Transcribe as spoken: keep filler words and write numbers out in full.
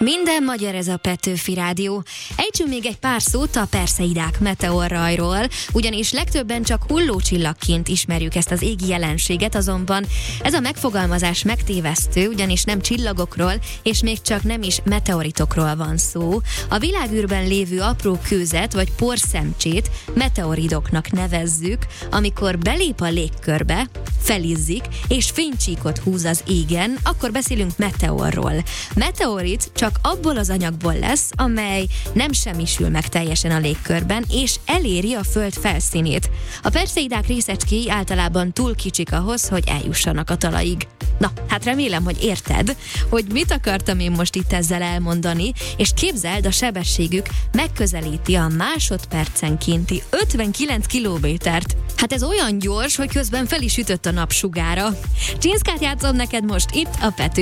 Minden magyar, ez a Petőfi Rádió. Ejtsünk még egy pár szót a Perseidák meteorrajról, ugyanis legtöbben csak hullócsillagként ismerjük ezt az égi jelenséget, azonban ez a megfogalmazás megtévesztő, ugyanis nem csillagokról, és még csak nem is meteoritokról van szó. A világűrben lévő apró kőzet vagy porszemcsét meteoridoknak nevezzük, amikor belép a légkörbe, felizzik, és fénycsíkot húz az égen, akkor beszélünk meteorról. Meteorit csak abból az anyagból lesz, amely nem semmisül meg teljesen a légkörben, és eléri a Föld felszínét. A Perseidák részecskéi általában túl kicsik ahhoz, hogy eljussanak a talajig. Na, hát remélem, hogy érted, hogy mit akartam én most itt ezzel elmondani, és képzeld, a sebességük megközelíti a másodpercenkénti ötvenkilenc kilométert. Hát ez olyan gyors, hogy közben fel is ütött a napsugára. Csinszkát játszom neked most itt a Pető